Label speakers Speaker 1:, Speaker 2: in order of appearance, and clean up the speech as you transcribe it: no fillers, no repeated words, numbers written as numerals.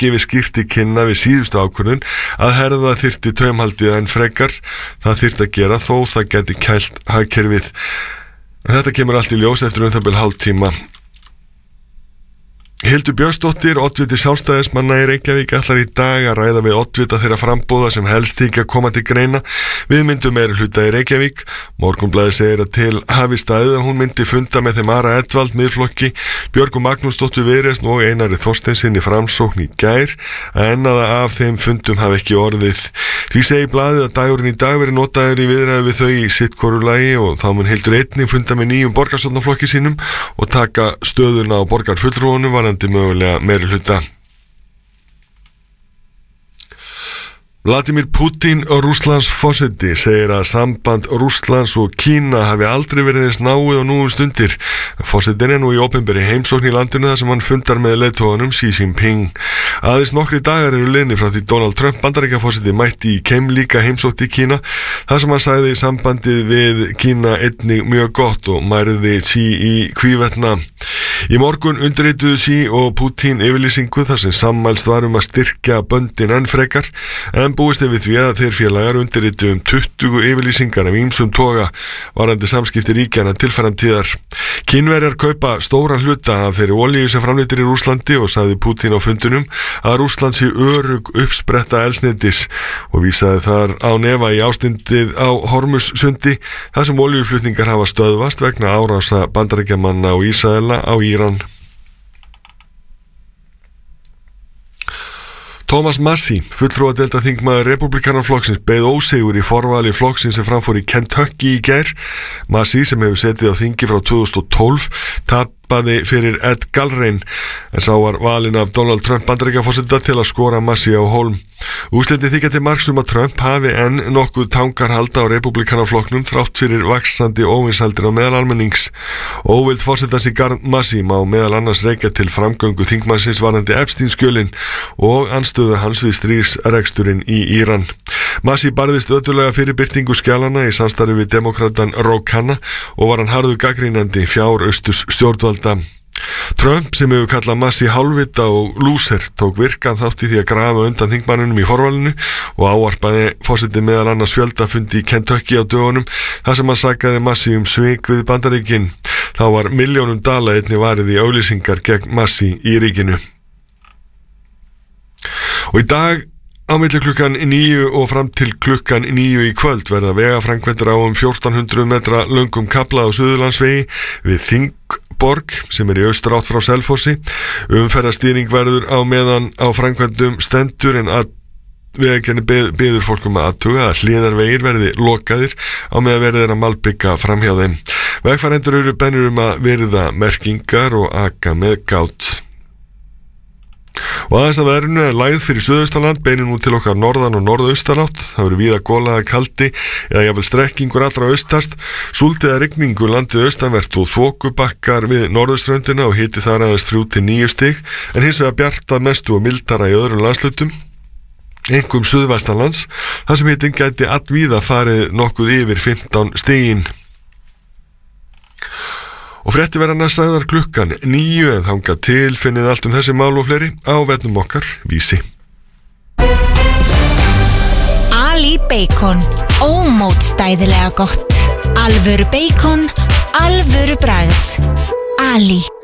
Speaker 1: gefið skýrt í kynna við síðustu ákvörðun að herða þyrfti taumhaldið en frekar. Það þyrfti að gera þó það gæti kælt hagkerfið. Þetta kemur allt í ljós eftir bil hálftíma. Hildur Björnsdóttir, oddviti Sjálfstæðismanna í Reykjavík, ætlar í dag að ræða við oddvita þeirra frambúða sem helst þykja koma til greina við myndum meirihluta í Reykjavík. Morgunblaðið segir að til hafi staðið að hún myndi funda með þeim Ara Edvald Miðflokki, Björgu Magnúsdóttur Viðreisn og Einari Þorsteinssyni í Framsókn í gær, en að af þeim fundum hafi ekki orðið. Því segir blaðið að dagurinn í dag verið notaður í viðræðu við þau í sitt hvoru lagi og þá mun Hildur einnig funda með nýjum borgarstjórnarflokki sínum og taka stöðuna á borgarfulltrúunum mögulega meirihluta. Vladimir Putin og Rússlands forseti segir að samband Rússlands og Kína hafi aldrei verið eins náið og nú stundir. Forsetinn nú í opinberri heimsókn í landinu þar sem hann fundar með leiðtoganum Xi Jinping. Aðeins nokkri dagar eru liðnir frá því Donald Trump Bandaríkjaforseti mætti í keimlíka heimsókn í Kína þar sem hann sagði sambandið við Kína einnig mjög gott og mærði Xi í hvívetna. Í morgun undirrituðu Xi og Putin yfirlýsingu þar sem sammælst var að styrkja böndin enn frekar, en búist við því að þeir félagar undirrituðu 20 yfirlýsingar af ýmsum toga varðandi samskipti ríkjanna til framtíðar. Kínverjar kaupa stóran hluta af þeirri olíu sem framleidd í Rússlandi og sagði Putin á fundunum að Rússland sé örugg uppspretta eldsneytis og vísaði þar á nefa í ástandið á Hormuzsundi þar sem olíuflutningar hafa stöðvast vegna árása Bandaríkjamanna og Ísraela á Íran. Thomas Massie, fulltrúadeildarþingmaður Repúblikanaflokksins, beið ósigur í forvali flokksins sem framfór í Kentucky í gær. Massie, sem hefur setið á þingi frá 2012, tapaði fyrir Ed Galbraith, en sá var valinn af Donald Trump Bandaríkjaforseta til að skora Massie á hólm. Úrslitið þykja til marks að Trump hafi enn nokkuð tangarhald á Repúblikanaflokknum þrátt fyrir vaxandi óvinsældir á meðal almennings. Óvild forsetans í garð Massie má meðal annars rekja til framgöngu þingmannsins varðandi Epstein-skjölin og anstöðu hans við stríðsreksturinn í Íran. Massie barðist ötullega fyrir birtingu skjalana í samstarfi við demokratan Ro Khanna og var hann harður gagnrýnandi fjárausturs stjórnvalda. Trump, sem hefur kallað Massie hálfvita og lúser, tók virkan þátt í því að grafa undan þingmannunum í forvalinu og ávarpaði forseti meðal annars fjöldafundi í Kentucky á dögunum þar sem hann sakaði Massie svik við Bandaríkin. Þá var milljónum dala einnig varið í auglýsingar gegn Massie í ríkinu. Og í dag á milli klukkan 9 og fram til klukkan 9 í kvöld verða vegaframkvæmdir á 1400 metra löngum kafla á Suðurlandsvegi við Þingborg sem í austurátt frá Selfossi. Umferðarstýring verður á meðan á framkvæmdum stendur en Vegagerðin biður fólkum að athuga að hliðarvegir verði lokaðir á meðan verður að malbika framhjá þeim. Vegfarendur eru beðnir að virða merkingar og aka með gát. Og aðeins að veðrinu lægð fyrir Suðaustanland, beinir nú til okkar norðan og norðaustanátt. Það verður víða golaða kaldi eða jafnvel strekkingur allra austast, súld eða rigningu landið austanvert og þokubakkar við norðurströndina og hiti þar aðeins 3 til 9 stig, en hins vegar bjart að mestu og mildara í öðrum landshlutum, einkum suðvestanlands, þar sem hitin gæti allvíða farið nokkuð yfir 15 stigin. Og frétti verða næstsagðar klukkan 9 en þangað til finnið allt þessi mál og fleiri á vefnum okkar Vísi.
Speaker 2: Ali Bacon, ómótstæðilega gott. Alvöru bacon, alvöru bragð. Ali.